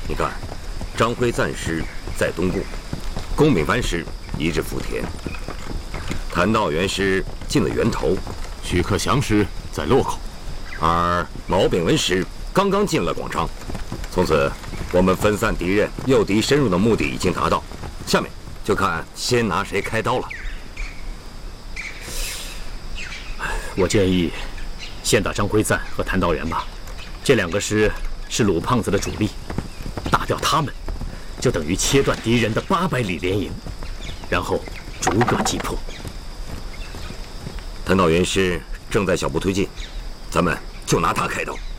你看，张辉暂师在东固，龚秉藩师移至福田，谭道元师进了源头， 许克祥师在洛口， 而毛炳文师刚刚进了广昌。从此，我们分散敌人、诱敌深入的目的已经达到，下面就看先拿谁开刀了。 我建议先打张辉赞和谭道元吧，这2个师是鲁胖子的主力，打掉他们，就等于切断敌人的800里连营，然后逐个击破。 谭道元师正在小步推进，咱们就拿他开刀。